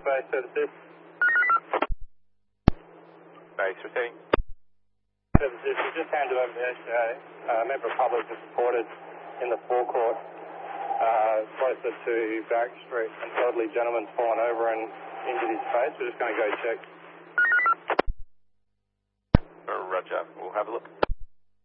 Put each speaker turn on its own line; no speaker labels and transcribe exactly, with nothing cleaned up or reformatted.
base services.
Base receiving.
Services, we just handed over the H C A. Uh, a member of public was reported in the forecourt uh, closer to Barrack Street. An elderly gentleman's fallen over and injured his face. We're just going to go check.
Roger, we'll have a look.